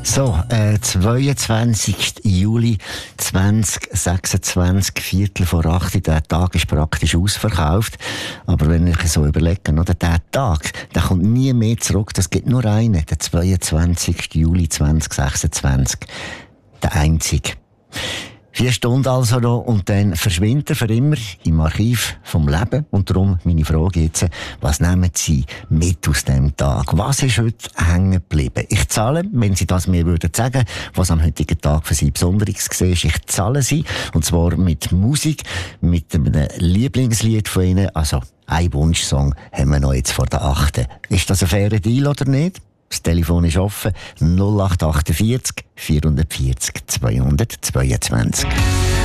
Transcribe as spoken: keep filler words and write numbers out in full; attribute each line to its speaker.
Speaker 1: So, äh, zweiundzwanzigsten Juli zweitausendsechsundzwanzig, Viertel vor acht. Der Tag ist praktisch ausverkauft. Aber wenn ich so überlege, oder, der Tag, der kommt nie mehr zurück. Das gibt nur einen, der zweiundzwanzigsten Juli zweitausendsechsundzwanzig. Der einzige. Vier Stunden also noch und dann verschwindet er für immer im Archiv vom Leben. Und darum meine Frage jetzt, was nehmen Sie mit aus diesem Tag? Was ist heute hängen geblieben? Ich zahle, wenn Sie das mir würden sagen, was am heutigen Tag für Sie Besonderes war, ich zahle Sie. Und zwar mit Musik, mit einem Lieblingslied von Ihnen. Also, ein Wunschsong haben wir noch jetzt vor der achten. Ist das ein fairer Deal oder nicht? Das Telefon ist offen. null acht acht vier, vier vier null, zwei zwei zwei.